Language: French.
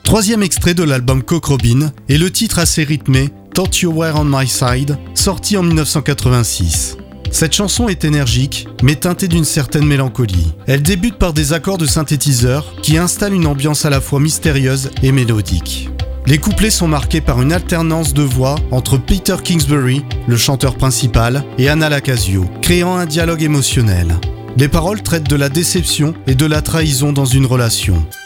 Troisième extrait de l'album Cock Robin est le titre assez rythmé Thought You Were On My Side, sorti en 1986. Cette chanson est énergique, mais teintée d'une certaine mélancolie. Elle débute par des accords de synthétiseur qui installent une ambiance à la fois mystérieuse et mélodique. Les couplets sont marqués par une alternance de voix entre Peter Kingsbury, le chanteur principal, et Anna Lacasio, créant un dialogue émotionnel. Les paroles traitent de la déception et de la trahison dans une relation.